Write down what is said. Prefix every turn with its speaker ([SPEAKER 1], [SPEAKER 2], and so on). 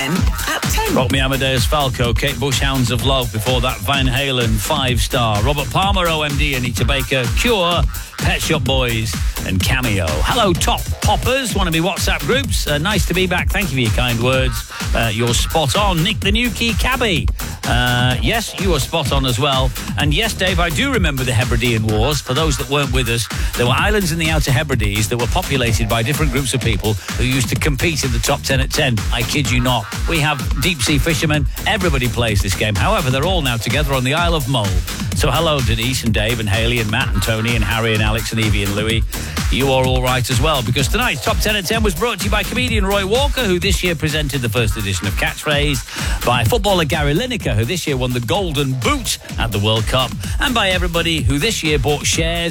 [SPEAKER 1] At 10.
[SPEAKER 2] Rock Me Amadeus Falco, Kate Bush, Hounds of Love. Before that, Van Halen, 5-star. Robert Palmer, OMD, Anita Baker, Cure, Pet Shop Boys, and Cameo. Hello, top poppers. Want to be WhatsApp groups? Nice to be back. Thank you for your kind words. You're spot on. Nick the New Key Cabbie. Yes, you are spot on as well. And yes, Dave, I do remember the Hebridean Wars. For those that weren't with us, there were islands in the Outer Hebrides that were populated by different groups of people who used to compete in the top 10 at 10. I kid you not. We have deep-sea fishermen. Everybody plays this game. However, they're all now together on the Isle of Mull. So hello, Denise and Dave and Haley and Matt and Tony and Harry and Alex and Evie and Louie. You are all right as well, because tonight's Top 10 at 10 was brought to you by comedian Roy Walker, who this year presented the first edition of Catchphrase, by footballer Gary Lineker, who this year won the Golden Boot at the World Cup, and by everybody who this year bought shares